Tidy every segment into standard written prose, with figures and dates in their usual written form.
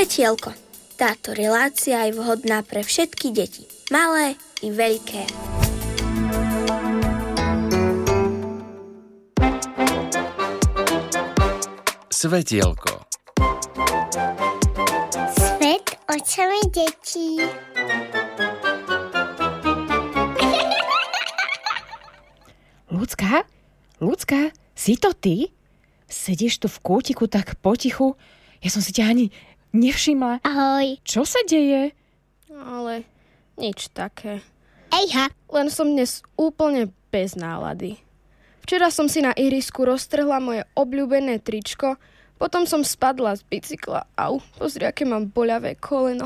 Svetielko. Táto relácia je vhodná pre všetky deti, malé i veľké. Svetielko. Svet očami detí. Ľudská, si to ty? Sedíš tu v kútiku tak potichu? Ja som si ťa ani nevšimla. Ahoj. Čo sa deje? Ale nič také. Ejha. Len som dnes úplne bez nálady. Včera som si na ihrisku roztrhla moje obľúbené tričko, potom som spadla z bicykla. Au, pozri, aké mám boľavé koleno.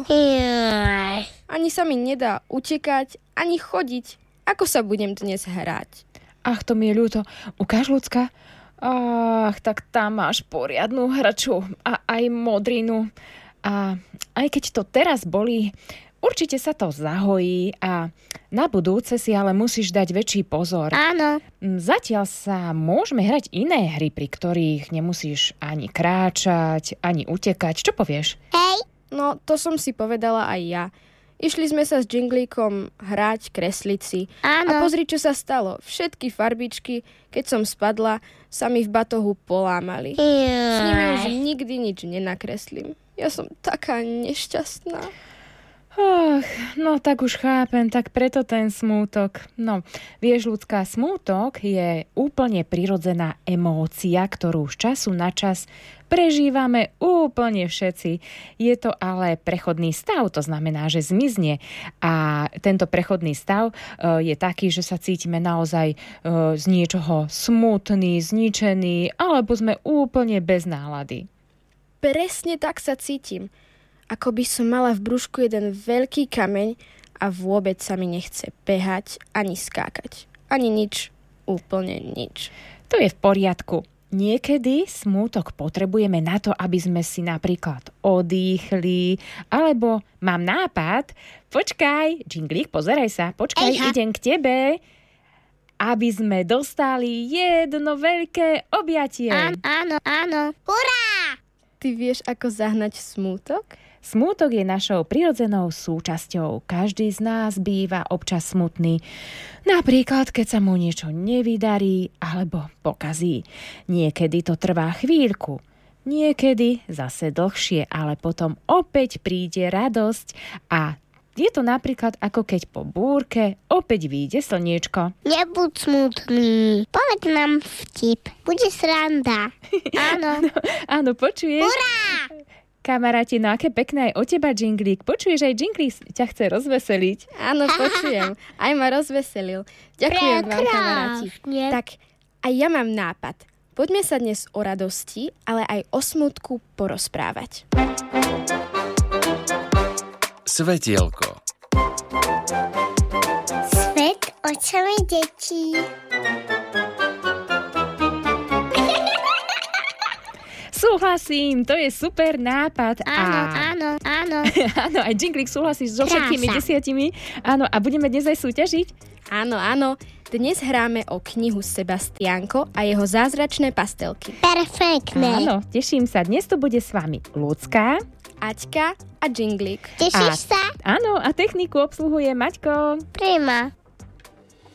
Ani sa mi nedá utekať, ani chodiť. Ako sa budem dnes hrať? Ach, to mi je ľúto. Ukáž, ľudská? Ach, tak tam máš poriadnu hraču a aj modrinu. A aj keď to teraz bolí, určite sa to zahojí a na budúce si ale musíš dať väčší pozor. Áno. Zatiaľ sa môžeme hrať iné hry, pri ktorých nemusíš ani kráčať, ani utekať. Čo povieš? Hej. No, to som si povedala aj ja. Išli sme sa s Džinglíkom hrať, kresliť si. Áno. A pozri, čo sa stalo. Všetky farbičky, keď som spadla, sa mi v batohu polámali. S nimi už nikdy nič nenakreslím. Ja som taká nešťastná. Ach, no tak už chápem, tak preto ten smútok. No, vieš, ľudská, smútok je úplne prirodzená emócia, ktorú z času na čas prežívame úplne všetci. Je to ale prechodný stav, to znamená, že zmizne. A tento prechodný stav je taký, že sa cítime naozaj z niečoho smutný, zničený, alebo sme úplne bez nálady. Presne tak sa cítim. Ako by som mala v brúšku jeden veľký kameň a vôbec sa mi nechce behať, ani skákať. Ani nič. Úplne nič. To je v poriadku. Niekedy smútok potrebujeme na to, aby sme si napríklad odýchli, alebo mám nápad, počkaj, Džinglík, pozeraj sa, počkaj, idem k tebe, aby sme dostali jedno veľké objatie. Áno. Hurá! Ty vieš, ako zahnať smútok? Smútok je našou prirodzenou súčasťou. Každý z nás býva občas smutný. Napríklad, keď sa mu niečo nevydarí alebo pokazí. Niekedy to trvá chvíľku. Niekedy zase dlhšie, ale potom opäť príde radosť a je to napríklad ako keď po búrke opäť vyjde slniečko. Nebuď smutný. Povedz nám vtip. Bude sranda. Áno. Áno, počuješ? Hurá! Kamaráti, no aké pekné aj o teba, Džinglík. Počuješ, aj Džinglík ťa chce rozveseliť. Áno, počujem. Aj ma rozveselil. Ďakujem vám, kamaráti. Tak aj ja mám nápad. Poďme sa dnes o radosti, ale aj o smutku porozprávať. Svetielko. Svet očami detí. Súhlasím, to je super nápad. Áno. Áno, aj Džinglík súhlasí so všetkými 10. Áno, a budeme dnes aj súťažiť? Áno. Dnes hráme o knihu Sebastiánko a jeho zázračné pastelky. Perfektné. Áno, teším sa. Dnes tu bude s vami Ľudská, Aťka a Džinglík. Tešíš sa? Áno, a techniku obsluhuje Maťko. Prima.